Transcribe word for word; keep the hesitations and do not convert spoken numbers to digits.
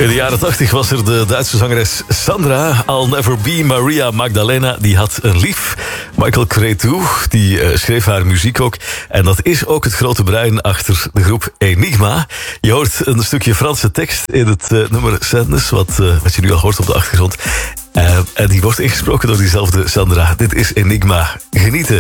In de jaren tachtig was er de Duitse zangeres Sandra. I'll Never Be Maria Magdalena. Die had een lief. Michael Cretu, die uh, schreef haar muziek ook. En dat is ook het grote brein achter de groep Enigma. Je hoort een stukje Franse tekst in het uh, nummer Sadness. Wat, uh, wat je nu al hoort op de achtergrond. Uh, en die wordt ingesproken door diezelfde Sandra. Dit is Enigma. Genieten.